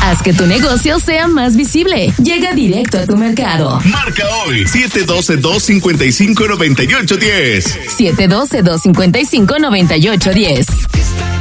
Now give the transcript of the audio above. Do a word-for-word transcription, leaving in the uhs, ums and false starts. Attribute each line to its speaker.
Speaker 1: Haz que tu negocio sea más visible. Llega directo a tu mercado.
Speaker 2: Marca hoy siete uno dos, dos cinco cinco, nueve ocho uno cero.
Speaker 1: siete uno dos, dos cinco cinco, nueve ocho uno cero.